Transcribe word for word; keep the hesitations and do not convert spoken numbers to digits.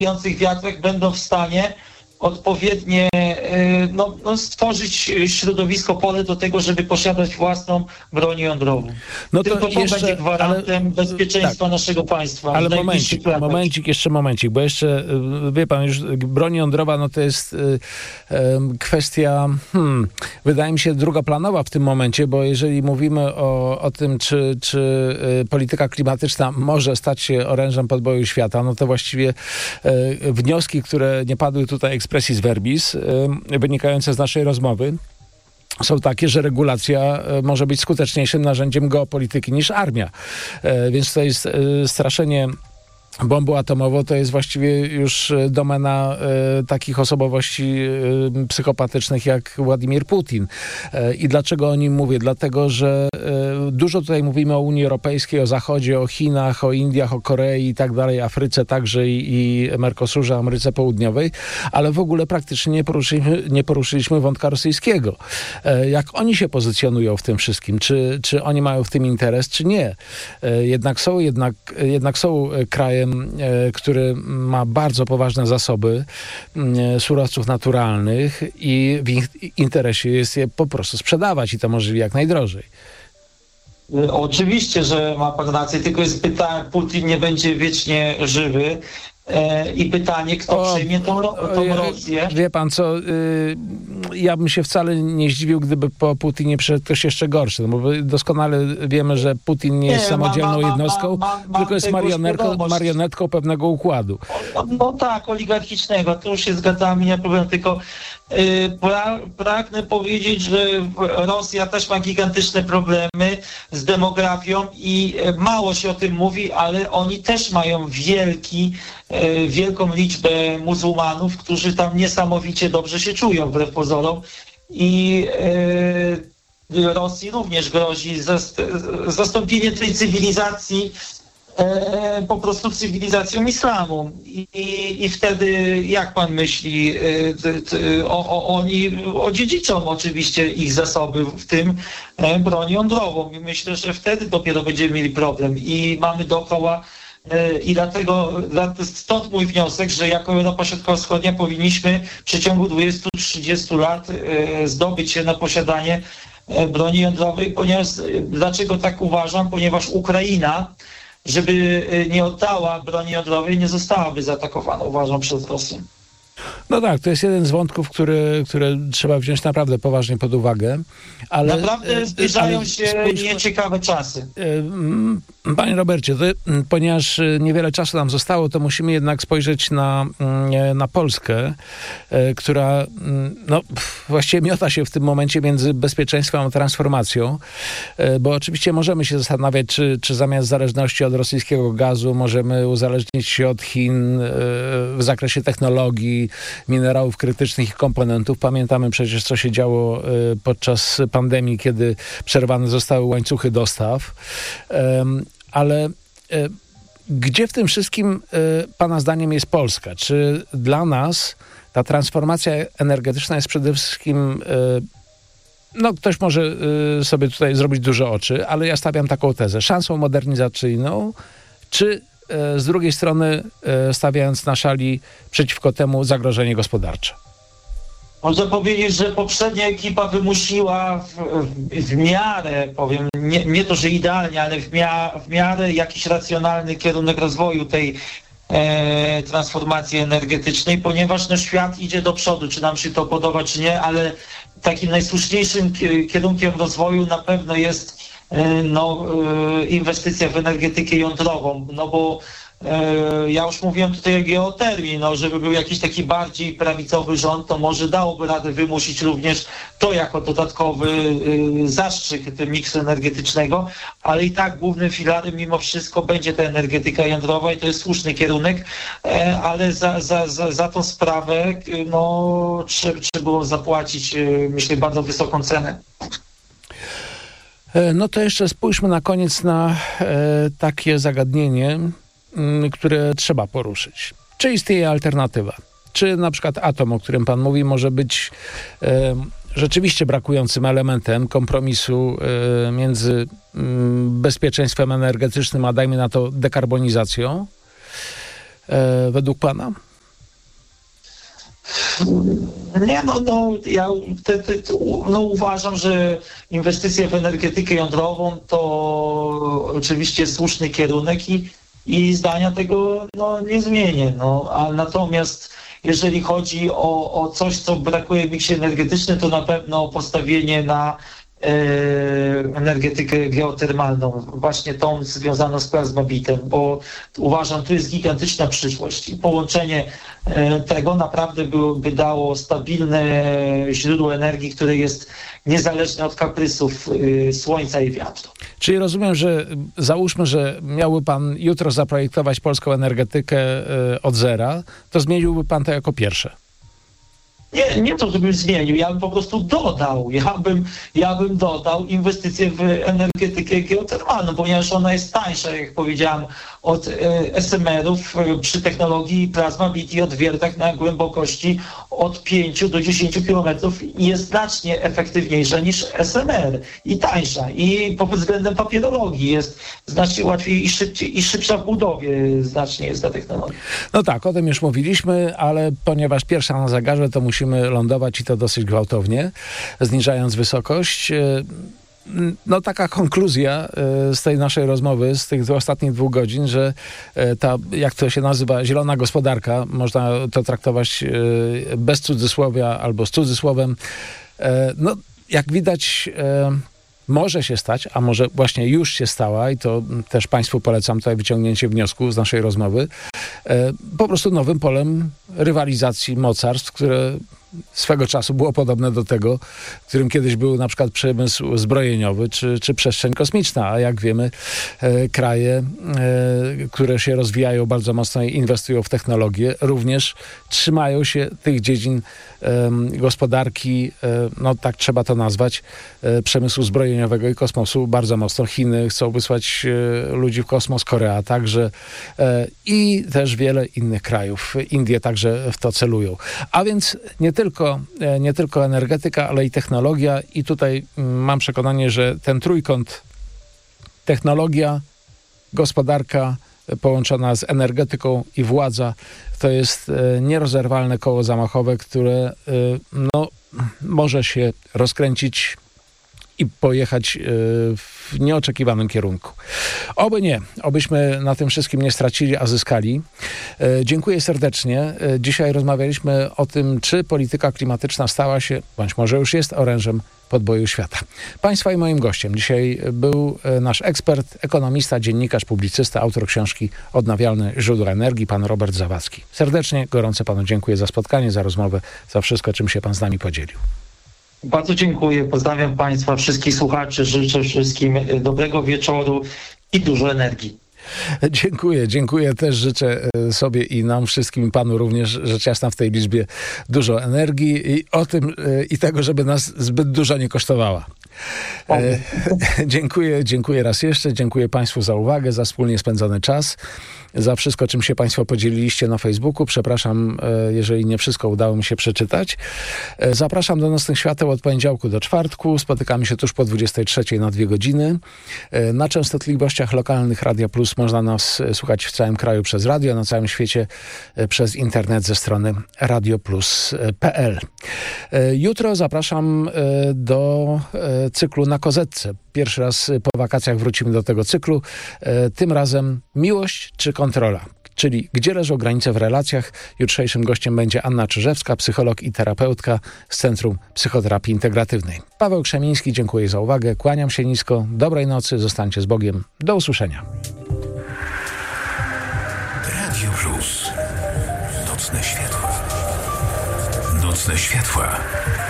wijących wiatrach będą w stanie odpowiednie no, no, stworzyć środowisko, pole do tego, żeby posiadać własną broń jądrową. No to Tylko to jeszcze, będzie gwarantem ale, bezpieczeństwa tak, naszego państwa. Ale momencik, momencik, jeszcze momencik, bo jeszcze, wie pan, już broń jądrowa, no to jest y, y, kwestia, hmm, wydaje mi się, drugoplanowa w tym momencie, bo jeżeli mówimy o, o tym, czy, czy y, polityka klimatyczna może stać się orężem podboju świata, no to właściwie y, wnioski, które nie padły tutaj expressis verbis, y, wynikające z naszej rozmowy, są takie, że regulacja może być skuteczniejszym narzędziem geopolityki niż armia. Więc to jest straszenie bombą atomową, to jest właściwie już domena e, takich osobowości e, psychopatycznych jak Władimir Putin. E, I dlaczego o nim mówię? Dlatego, że e, dużo tutaj mówimy o Unii Europejskiej, o Zachodzie, o Chinach, o Indiach, o Korei i tak dalej, Afryce także i, i Mercosurze, Ameryce Południowej, ale w ogóle praktycznie nie poruszyliśmy, nie poruszyliśmy wątka rosyjskiego. E, jak oni się pozycjonują w tym wszystkim? Czy, czy oni mają w tym interes, czy nie? E, jednak są, jednak, jednak są kraje, który ma bardzo poważne zasoby surowców naturalnych i w ich interesie jest je po prostu sprzedawać i to możliwie jak najdrożej. Oczywiście, że ma pan rację, tylko jest pytanie, Putin nie będzie wiecznie żywy. I pytanie, kto o, przyjmie tą, tą Rosję. Wie pan co, y, ja bym się wcale nie zdziwił, gdyby po Putinie przyszedł ktoś jeszcze gorszy, no bo doskonale wiemy, że Putin nie, nie jest samodzielną ma, ma, jednostką, ma, ma, ma, tylko jest marionetką, marionetką pewnego układu. No, no tak, oligarchicznego, to już się zgadzamy, nie problem, tylko y, pra, pragnę powiedzieć, że Rosja też ma gigantyczne problemy z demografią i mało się o tym mówi, ale oni też mają wielki wielką liczbę muzułmanów, którzy tam niesamowicie dobrze się czują, wbrew pozorom. I e, Rosji również grozi zast, zastąpienie tej cywilizacji e, po prostu cywilizacją islamu. I, i, i wtedy, jak pan myśli, e, t, t, o, o, oni odziedziczą oczywiście ich zasoby, w tym e, broń jądrową. I myślę, że wtedy dopiero będziemy mieli problem. I mamy dookoła I dlatego stąd mój wniosek, że jako Europa Środkowo-Wschodnia powinniśmy w przeciągu dwudziestu do trzydziestu lat zdobyć się na posiadanie broni jądrowej, ponieważ dlaczego tak uważam? Ponieważ Ukraina, żeby nie oddała broni jądrowej, nie zostałaby zaatakowana, uważam, przez Rosję. No tak, to jest jeden z wątków, który, które trzeba wziąć naprawdę poważnie pod uwagę. Ale, naprawdę zbliżają ale się spójrzmy, nieciekawe czasy. Panie Robercie, to, ponieważ niewiele czasu nam zostało, to musimy jednak spojrzeć na, na Polskę, która no, właściwie miota się w tym momencie między bezpieczeństwem a transformacją, bo oczywiście możemy się zastanawiać, czy, czy zamiast zależności od rosyjskiego gazu możemy uzależnić się od Chin w zakresie technologii, minerałów krytycznych i komponentów. Pamiętamy przecież, co się działo podczas pandemii, kiedy przerwane zostały łańcuchy dostaw. Ale gdzie w tym wszystkim pana zdaniem jest Polska? Czy dla nas ta transformacja energetyczna jest przede wszystkim, no ktoś może sobie tutaj zrobić duże oczy, ale ja stawiam taką tezę, szansą modernizacyjną, czy z drugiej strony stawiając na szali przeciwko temu zagrożenie gospodarcze? Można powiedzieć, że poprzednia ekipa wymusiła w, w, w miarę, powiem, nie, nie to, że idealnie, ale w, mia, w miarę jakiś racjonalny kierunek rozwoju tej e, transformacji energetycznej, ponieważ no, świat idzie do przodu, czy nam się to podoba, czy nie, ale takim najsłuszniejszym kierunkiem rozwoju na pewno jest e, no, e, inwestycja w energetykę jądrową, no bo ja już mówiłem tutaj o geotermii, no, żeby był jakiś taki bardziej prawicowy rząd, to może dałoby radę wymusić również to jako dodatkowy y, zastrzyk miksu energetycznego, ale i tak głównym filarem mimo wszystko będzie ta energetyka jądrowa i to jest słuszny kierunek, e, ale za, za, za, za tą sprawę no, trzeba, trzeba było zapłacić, y, myślę, bardzo wysoką cenę. No to jeszcze spójrzmy na koniec na e, takie zagadnienie, które trzeba poruszyć. Czy istnieje alternatywa? Czy na przykład atom, o którym pan mówi, może być e, rzeczywiście brakującym elementem kompromisu e, między m, bezpieczeństwem energetycznym, a dajmy na to dekarbonizacją? E, według pana? Nie, no, no ja te, te, no, uważam, że inwestycje w energetykę jądrową to oczywiście słuszny kierunek i, i zdania tego no, nie zmienię. No, a natomiast jeżeli chodzi o, o coś, co brakuje w miksie energetycznym, to na pewno postawienie na energetykę geotermalną, właśnie tą związaną z plazmobitem, bo uważam, tu jest gigantyczna przyszłość i połączenie tego naprawdę by dało stabilne źródło energii, które jest niezależne od kaprysów słońca i wiatru. Czyli rozumiem, że załóżmy, że miałby pan jutro zaprojektować polską energetykę od zera, to zmieniłby pan to jako pierwsze. Nie, nie to, żebym zmienił, ja bym po prostu dodał, ja bym, ja bym dodał inwestycje w energetykę geotermalną, ponieważ ona jest tańsza, jak powiedziałem, od e, es em erów e, przy technologii Plasmabit i odwiertach na głębokości od pięciu do dziesięciu kilometrów i jest znacznie efektywniejsza niż es em er i tańsza i pod względem papierologii jest znacznie łatwiej i, szybciej, i szybsza w budowie znacznie jest ta technologia. No tak, o tym już mówiliśmy, ale ponieważ pierwsza na zegarze, to musimy musimy lądować i to dosyć gwałtownie, zniżając wysokość. No taka konkluzja z tej naszej rozmowy, z tych ostatnich dwóch godzin, że ta, jak to się nazywa, zielona gospodarka, można to traktować bez cudzysłowia albo z cudzysłowem. No jak widać, może się stać, a może właśnie już się stała i to też Państwu polecam tutaj wyciągnięcie wniosku z naszej rozmowy, po prostu nowym polem rywalizacji mocarstw, które swego czasu było podobne do tego, którym kiedyś był na przykład przemysł zbrojeniowy czy, czy przestrzeń kosmiczna, a jak wiemy e, kraje, e, które się rozwijają bardzo mocno i inwestują w technologię, również trzymają się tych dziedzin e, gospodarki, e, no tak trzeba to nazwać, e, przemysłu zbrojeniowego i kosmosu bardzo mocno. Chiny chcą wysłać e, ludzi w kosmos, Korea także e, i też wiele innych krajów. Indie także w to celują. A więc nie tylko, nie tylko energetyka, ale i technologia i tutaj mam przekonanie, że ten trójkąt technologia, gospodarka połączona z energetyką i władza to jest nierozerwalne koło zamachowe, które no, może się rozkręcić i pojechać w nieoczekiwanym kierunku. Oby nie, obyśmy na tym wszystkim nie stracili, a zyskali. Dziękuję serdecznie. Dzisiaj rozmawialiśmy o tym, czy polityka klimatyczna stała się, bądź może już jest orężem podboju świata. Państwa i moim gościem dzisiaj był nasz ekspert, ekonomista, dziennikarz, publicysta, autor książki Odnawialne źródła energii, pan Robert Zawadzki. Serdecznie, gorąco panu dziękuję za spotkanie, za rozmowę, za wszystko, czym się pan z nami podzielił. Bardzo dziękuję, pozdrawiam Państwa, wszystkich słuchaczy, życzę wszystkim dobrego wieczoru i dużo energii. Dziękuję, dziękuję też, życzę sobie i nam wszystkim, panu również, rzecz jasna w tej liczbie dużo energii i o tym i tego, żeby nas zbyt dużo nie kosztowała. E, dziękuję, dziękuję raz jeszcze, dziękuję Państwu za uwagę, za wspólnie spędzony czas, za wszystko, czym się Państwo podzieliliście na Facebooku. Przepraszam, jeżeli nie wszystko udało mi się przeczytać. Zapraszam do Nocnych Świateł od poniedziałku do czwartku. Spotykamy się tuż po dwudziestej trzeciej na dwie godziny. Na częstotliwościach lokalnych Radia Plus można nas słuchać w całym kraju przez radio, na całym świecie przez internet ze strony radioplus kropka p l. Jutro zapraszam do cyklu Na Kozetce. Pierwszy raz po wakacjach wrócimy do tego cyklu. Tym razem miłość czy kontrola? Czyli gdzie leżą granice w relacjach? Jutrzejszym gościem będzie Anna Czyżewska, psycholog i terapeutka z Centrum Psychoterapii Integratywnej. Paweł Krzemiński, dziękuję za uwagę. Kłaniam się nisko. Dobrej nocy. Zostańcie z Bogiem. Do usłyszenia. Radio Plus. Nocne światła. Nocne światła.